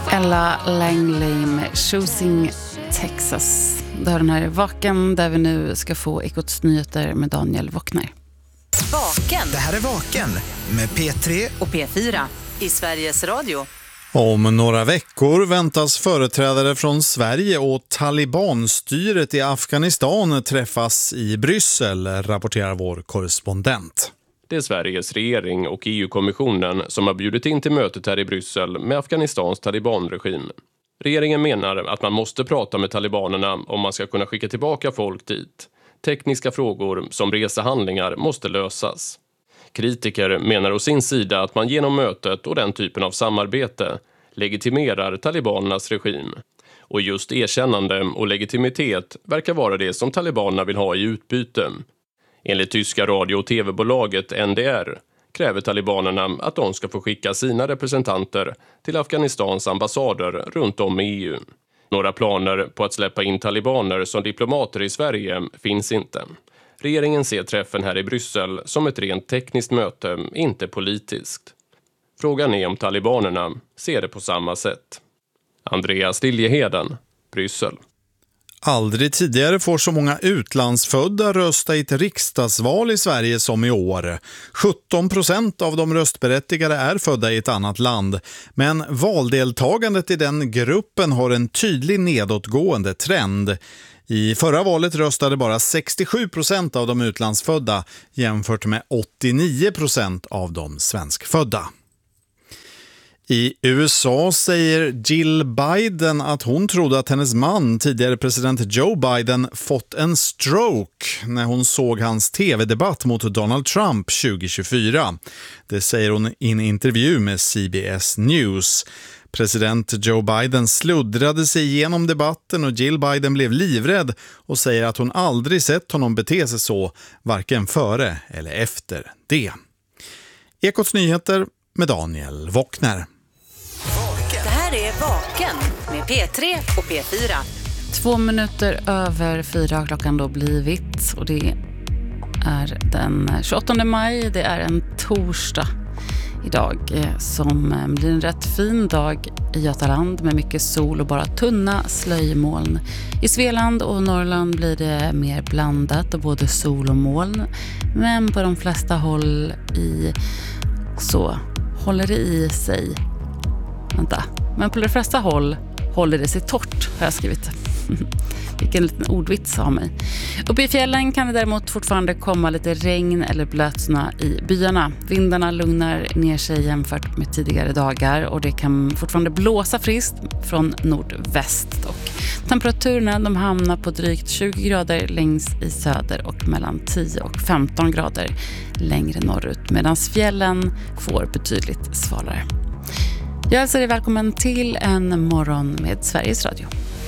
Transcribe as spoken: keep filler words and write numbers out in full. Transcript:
Ella Langley med Choosing Texas. Det har den här Vaken där vi nu ska få Ekots nyheter med Daniel Wockner. Vaken. Det här är Vaken med P tre och P fyra i Sveriges Radio. Om några veckor väntas företrädare från Sverige och talibanstyret i Afghanistan träffas i Bryssel, rapporterar vår korrespondent. Det är Sveriges regering och E U-kommissionen som har bjudit in till mötet här i Bryssel med Afghanistans talibanregim. Regeringen menar att man måste prata med talibanerna om man ska kunna skicka tillbaka folk dit. Tekniska frågor som resehandlingar måste lösas. Kritiker menar å sin sida att man genom mötet och den typen av samarbete legitimerar talibanernas regim. Och just erkännande och legitimitet verkar vara det som talibanerna vill ha i utbyte. Enligt tyska radio- och tv-bolaget N D R kräver talibanerna att de ska få skicka sina representanter till Afghanistans ambassader runt om i E U. Några planer på att släppa in talibaner som diplomater i Sverige finns inte. Regeringen ser träffen här i Bryssel som ett rent tekniskt möte, inte politiskt. Frågan är om talibanerna ser det på samma sätt. Andreas Liljeheden, Bryssel. Aldrig tidigare får så många utlandsfödda rösta i ett riksdagsval i Sverige som i år. sjutton procent av de röstberättigade är födda i ett annat land, men valdeltagandet i den gruppen har en tydlig nedåtgående trend. I förra valet röstade bara sextiosju procent av de utlandsfödda jämfört med åttionio procent av de svenskfödda. I U S A säger Jill Biden att hon trodde att hennes man, tidigare president Joe Biden, fått en stroke när hon såg hans tv-debatt mot Donald Trump tjugohundratjugofyra. Det säger hon i en intervju med C B S News. President Joe Biden sluddrade sig igenom debatten och Jill Biden blev livrädd och säger att hon aldrig sett honom bete sig så, varken före eller efter det. Ekots nyheter med Daniel Wockner. Det här är Vaken med P tre och P fyra. Två minuter över fyra har klockan då blivit och det är den tjugoåttonde maj, det är en torsdag idag som blir en rätt fin dag i Götaland med mycket sol och bara tunna slöjmoln. I Svealand och Norrland blir det mer blandat och både sol och moln, men på de flesta håll i så håller det i sig. Vänta, men på de flesta håll håller det sig torrt, har jag skrivit. Vilken liten ordvits av mig. Uppe i fjällen kan det däremot fortfarande komma lite regn eller blötsna i byarna. Vindarna lugnar ner sig jämfört med tidigare dagar och det kan fortfarande blåsa friskt från nordväst. Och temperaturerna de hamnar på drygt tjugo grader längst i söder och mellan tio och femton grader längre norrut, medan fjällen får betydligt svalare. Jag hälsar dig välkommen till en morgon med Sveriges Radio.